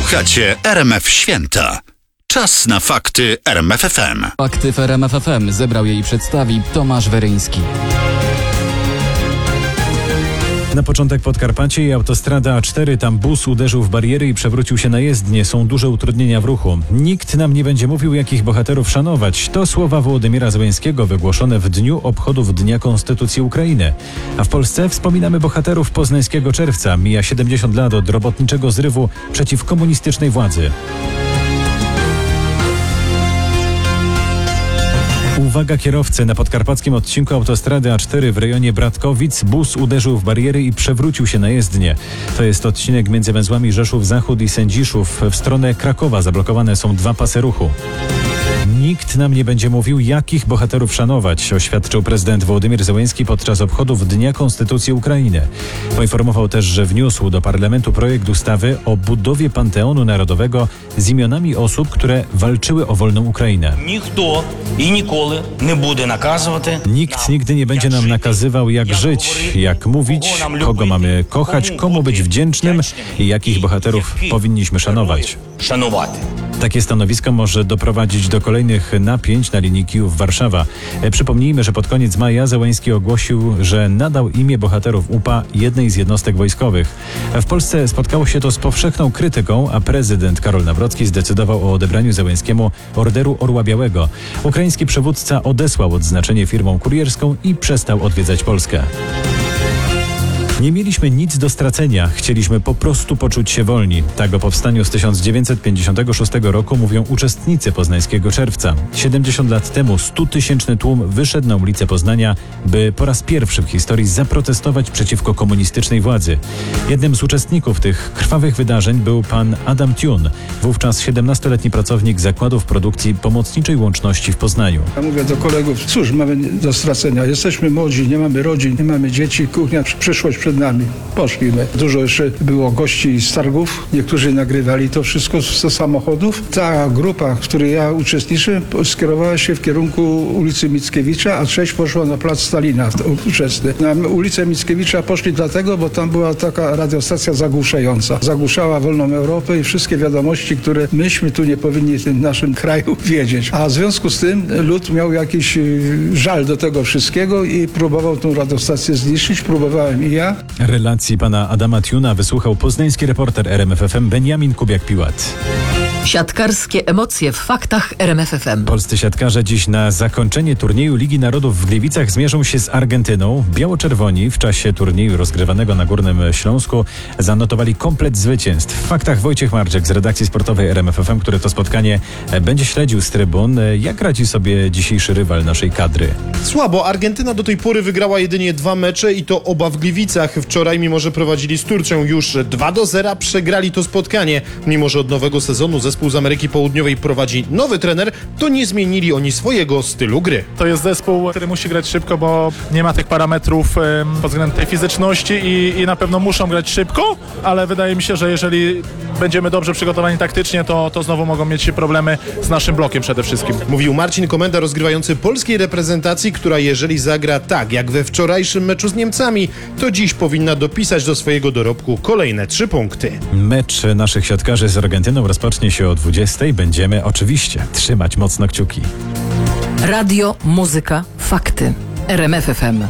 Słuchacie RMF Święta. Czas na fakty RMF FM. Fakty w RMF FM zebrał je i przedstawi Tomasz Weryński. Na początek Podkarpacie i autostrada A4. Tam bus uderzył w bariery i przewrócił się na jezdnię. Są duże utrudnienia w ruchu. Nikt nam nie będzie mówił, jakich bohaterów szanować. To słowa Wołodymyra Zełenskiego wygłoszone w dniu obchodów Dnia Konstytucji Ukrainy. A w Polsce wspominamy bohaterów poznańskiego czerwca. Mija 70 lat od robotniczego zrywu przeciw komunistycznej władzy. Uwaga kierowcy, na podkarpackim odcinku autostrady A4 w rejonie Bratkowic bus uderzył w bariery i przewrócił się na jezdnię. To jest odcinek między węzłami Rzeszów Zachód i Sędziszów. W stronę Krakowa zablokowane są 2 pasy ruchu. Nikt nam nie będzie mówił, jakich bohaterów szanować, oświadczył prezydent Wołodymyr Zełenski podczas obchodów Dnia Konstytucji Ukrainy. Poinformował też, że wniósł do parlamentu projekt ustawy o budowie Panteonu Narodowego z imionami osób, które walczyły o wolną Ukrainę. Nikt nigdy nie będzie nam nakazywał, jak żyć, jak mówić, kogo mamy kochać, komu być wdzięcznym i jakich bohaterów powinniśmy szanować. Takie stanowisko może doprowadzić do kolejnych napięć na linii Kijów-Warszawa. Przypomnijmy, że pod koniec maja Zełenski ogłosił, że nadał imię bohaterów UPA jednej z jednostek wojskowych. W Polsce spotkało się to z powszechną krytyką, a prezydent Karol Nawrocki zdecydował o odebraniu Zełenskiemu Orderu Orła Białego. Ukraiński przywódca odesłał odznaczenie firmą kurierską i przestał odwiedzać Polskę. Nie mieliśmy nic do stracenia, chcieliśmy po prostu poczuć się wolni. Tak o powstaniu z 1956 roku mówią uczestnicy poznańskiego czerwca. 70 lat temu 100-tysięczny tłum wyszedł na ulice Poznania, by po raz pierwszy w historii zaprotestować przeciwko komunistycznej władzy. Jednym z uczestników tych krwawych wydarzeń był pan Adam Thun, wówczas 17-letni pracownik zakładów produkcji pomocniczej łączności w Poznaniu. Ja mówię do kolegów, cóż mamy do stracenia, jesteśmy młodzi, nie mamy rodzin, nie mamy dzieci, kuchnia, przyszłość przed nami. Poszliśmy. Dużo jeszcze było gości z targów. Niektórzy nagrywali to wszystko ze samochodów. Ta grupa, w której ja uczestniczyłem, skierowała się w kierunku ulicy Mickiewicza, a część poszła na plac Stalina ówczesny. Na ulicę Mickiewicza poszli dlatego, bo tam była taka radiostacja zagłuszająca. Zagłuszała Wolną Europę i wszystkie wiadomości, które myśmy tu nie powinni w tym naszym kraju wiedzieć. A w związku z tym lud miał jakiś żal do tego wszystkiego i próbował tą radiostację zniszczyć. Próbowałem i ja. Relacji pana Adama Thuna wysłuchał poznański reporter RMF FM Beniamin Kubiak-Piłat. Siatkarskie emocje w faktach RMF FM. Polscy siatkarze dziś na zakończenie turnieju Ligi Narodów w Gliwicach zmierzą się z Argentyną. Biało-czerwoni w czasie turnieju rozgrywanego na Górnym Śląsku zanotowali komplet zwycięstw. W faktach Wojciech Marczek z redakcji sportowej RMF FM, który to spotkanie będzie śledził z trybun. Jak radzi sobie dzisiejszy rywal naszej kadry? Słabo. Argentyna do tej pory wygrała jedynie 2 mecze i to oba w Gliwicach. Wczoraj, mimo że prowadzili z Turcją już 2-0, przegrali to spotkanie. Mimo że od nowego sezonu zespół z Ameryki Południowej prowadzi nowy trener, to nie zmienili oni swojego stylu gry. To jest zespół, który musi grać szybko, bo nie ma tych parametrów pod względem tej fizyczności i na pewno muszą grać szybko, ale wydaje mi się, że jeżeli będziemy dobrze przygotowani taktycznie, to znowu mogą mieć problemy z naszym blokiem przede wszystkim. Mówił Marcin Komenda, rozgrywający polskiej reprezentacji, która jeżeli zagra tak jak we wczorajszym meczu z Niemcami, to dziś powinna dopisać do swojego dorobku kolejne 3 punkty. Mecz naszych siatkarzy z Argentyną rozpocznie się o 20:00. Będziemy oczywiście trzymać mocno kciuki. Radio, muzyka, fakty. RMF FM.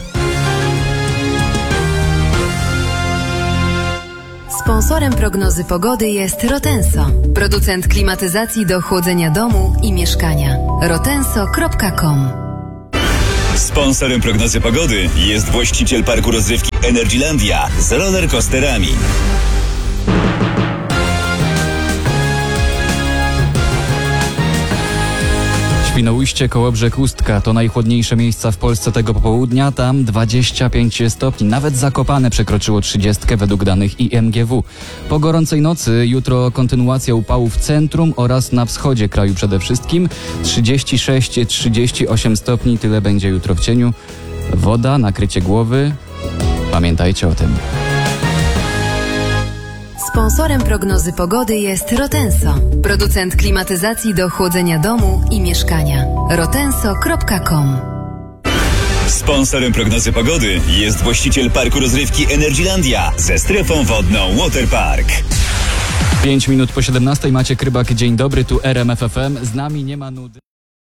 Sponsorem prognozy pogody jest Rotenso, producent klimatyzacji do chłodzenia domu i mieszkania. rotenso.com. Sponsorem prognozy pogody jest właściciel parku rozrywki Energylandia z rollercoasterami. Świnoujście, Kołobrzeg, Ustka to najchłodniejsze miejsca w Polsce tego popołudnia. Tam 25 stopni. Nawet Zakopane przekroczyło 30 według danych IMGW. Po gorącej nocy jutro kontynuacja upałów w centrum oraz na wschodzie kraju przede wszystkim. 36-38 stopni. Tyle będzie jutro w cieniu. Woda, nakrycie głowy. Pamiętajcie o tym. Sponsorem prognozy pogody jest Rotenso, producent klimatyzacji do chłodzenia domu i mieszkania. rotenso.com. Sponsorem prognozy pogody jest właściciel parku rozrywki Energylandia ze strefą wodną Waterpark. 5 minut po 17 Maciek Rybak, dzień dobry, tu RMF FM. Z nami nie ma nudy.